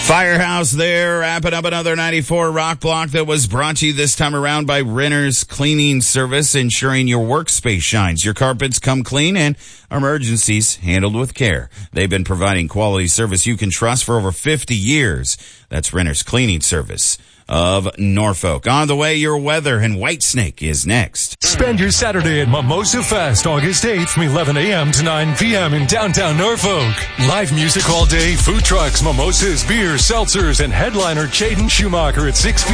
Firehouse there, wrapping up another 94 Rock Block that was brought to you this time around by Renner's Cleaning Service, ensuring your workspace shines, your carpets come clean, and emergencies handled with care. They've been providing quality service you can trust for over 50 years. That's Renner's Cleaning Service of Norfolk. On the way, your weather, and Whitesnake is next. Spend your Saturday at Mimosa Fest, August 8th from 11 a.m. to 9 p.m. in downtown Norfolk. Live music all day, food trucks, mimosas, beers, seltzers, and headliner Jaden Schumacher at 6 p.m.